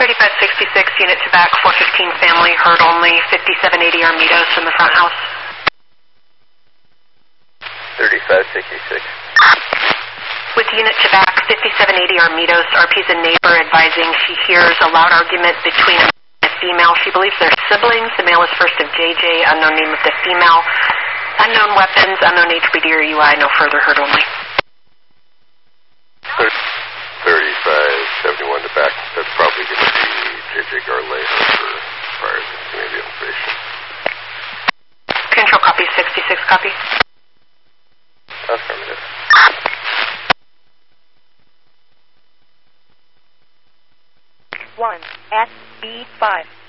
3566, unit to back, 415 family, heard only, 5780 Armitos in the front house. 3566. With unit to back, 5780 Armitos, RP's a neighbor advising she hears a loud argument between a male and a female. She believes they're siblings. The male is first of JJ, unknown name of the female. Unknown weapons, unknown HPD or UI, no further, heard only. 3571 to back. That's probably going to be JJ Garley for prior to community information. Control copy, 66 copy. Affirmative. 1 at B5.